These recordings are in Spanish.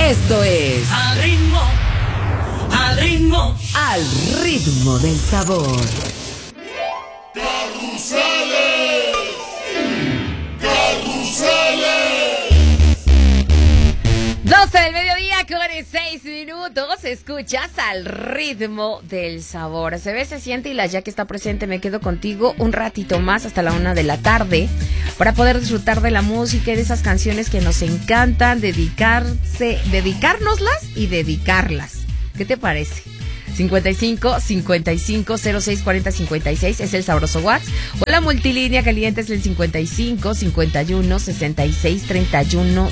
Esto es Al ritmo, al ritmo, Al ritmo del sabor. ¡Carruseles! ¡Carruseles! 12 del mediodía con 6 minutos. Escuchas Al ritmo del sabor. Se ve, se siente y la ya que está presente. Me quedo contigo un ratito más hasta la 1 de la tarde para poder disfrutar de la música y de esas canciones que nos encantan, dedicárnoslas y dedicarlas. ¿Qué te parece? 55 55 06 40 56 es el sabroso WhatsApp. O la multilínea caliente es el 55 51 66 31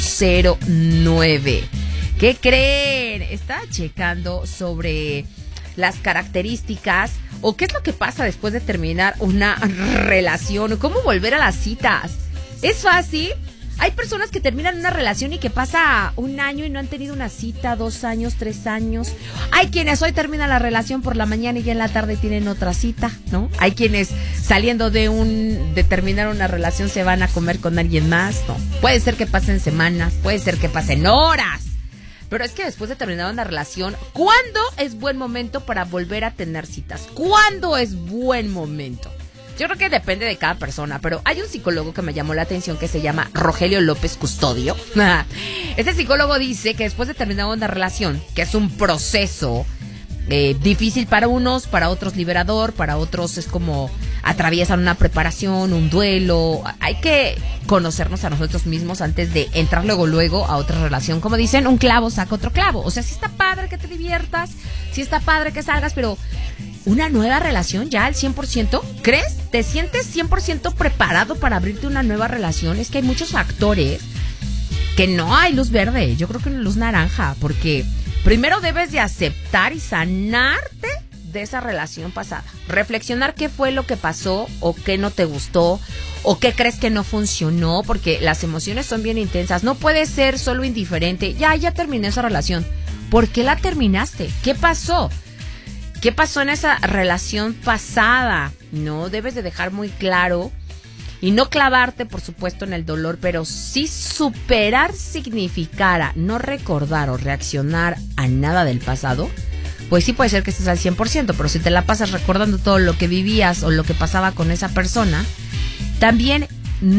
09. ¿Qué creen? Estaba checando sobre las características o qué es lo que pasa después de terminar una relación o cómo volver a las citas. ¿Es fácil? Hay personas que terminan una relación y que pasa un año y no han tenido una cita, 2 años, 3 años. Hay quienes hoy terminan la relación por la mañana y ya en la tarde tienen otra cita, ¿no? Hay quienes saliendo de terminar una relación se van a comer con alguien más, ¿no? Puede ser que pasen semanas, puede ser que pasen horas. Pero es que después de terminar una relación, ¿cuándo es buen momento para volver a tener citas? ¿Cuándo es buen momento? Yo creo que depende de cada persona, pero hay un psicólogo que me llamó la atención que se llama Rogelio López Custodio. Este psicólogo dice que después de terminar una relación, que es un proceso difícil para unos, para otros liberador, para otros es como atraviesan una preparación, un duelo. Hay que conocernos a nosotros mismos antes de entrar luego a otra relación. Como dicen, un clavo saca otro clavo. O sea, sí está padre que te diviertas, sí está padre que salgas, pero ¿una nueva relación ya al 100%? ¿Crees? ¿Te sientes 100% preparado para abrirte una nueva relación? Es que hay muchos factores que no hay luz verde. Yo creo que luz naranja, porque primero debes de aceptar y sanarte de esa relación pasada. Reflexionar qué fue lo que pasó o qué no te gustó o qué crees que no funcionó, porque las emociones son bien intensas. No puedes ser solo indiferente. Ya terminé esa relación. ¿Por qué la terminaste? ¿Qué pasó? ¿Qué pasó en esa relación pasada? No, debes de dejar muy claro y no clavarte, por supuesto, en el dolor, pero si superar significara no recordar o reaccionar a nada del pasado, pues sí puede ser que estés al 100%, pero si te la pasas recordando todo lo que vivías o lo que pasaba con esa persona, también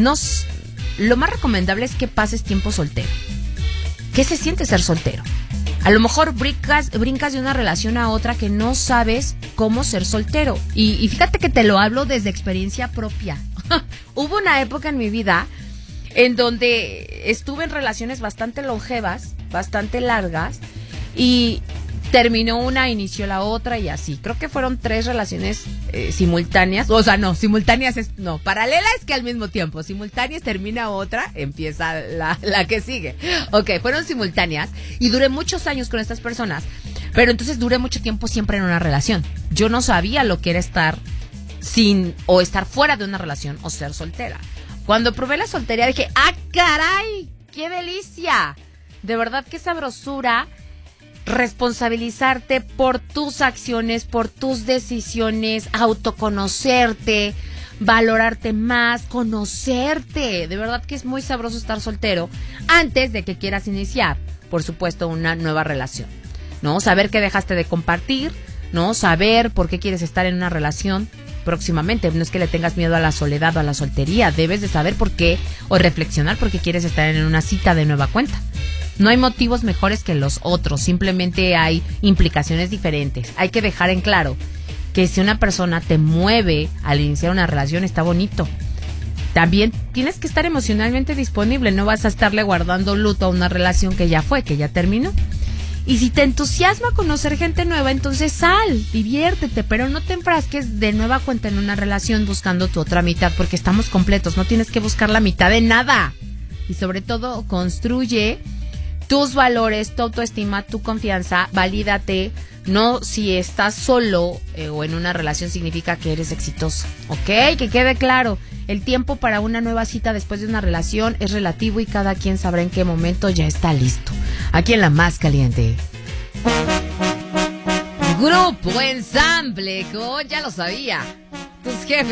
lo más recomendable es que pases tiempo soltero. ¿Qué se siente ser soltero? A lo mejor brincas de una relación a otra que no sabes cómo ser soltero. Y fíjate que te lo hablo desde experiencia propia. Hubo una época en mi vida en donde estuve en relaciones bastante longevas, bastante largas, y terminó una, inició la otra y así. Creo que fueron 3 relaciones simultáneas. O sea, no, simultáneas paralela es que al mismo tiempo. Simultáneas, termina otra, empieza la que sigue. Ok, fueron simultáneas y duré muchos años con estas personas. Pero entonces duré mucho tiempo siempre en una relación. Yo no sabía lo que era estar o estar fuera de una relación o ser soltera. Cuando probé la soltería dije, ¡ah, caray! ¡Qué delicia! De verdad, qué sabrosura responsabilizarte por tus acciones, por tus decisiones, autoconocerte, valorarte más, conocerte. De verdad que es muy sabroso estar soltero antes de que quieras iniciar, por supuesto, una nueva relación, ¿no? Saber que dejaste de compartir, ¿no? Saber por qué quieres estar en una relación próximamente. No es que le tengas miedo a la soledad o a la soltería. Debes de saber por qué o reflexionar por qué quieres estar en una cita de nueva cuenta. No hay motivos mejores que los otros, simplemente hay implicaciones diferentes. Hay que dejar en claro que si una persona te mueve al iniciar una relación está bonito. También tienes que estar emocionalmente disponible, no vas a estarle guardando luto a una relación que ya fue, que ya terminó. Y si te entusiasma conocer gente nueva, entonces sal, diviértete, pero no te enfrasques de nueva cuenta en una relación buscando tu otra mitad, porque estamos completos, no tienes que buscar la mitad de nada. Y sobre todo, construye tus valores, tu autoestima, tu confianza, valídate. No si estás solo o en una relación significa que eres exitoso, ¿ok? Que quede claro, el tiempo para una nueva cita después de una relación es relativo y cada quien sabrá en qué momento ya está listo. Aquí en la más caliente. Grupo Ensamble, ya lo sabía. Tus jefes.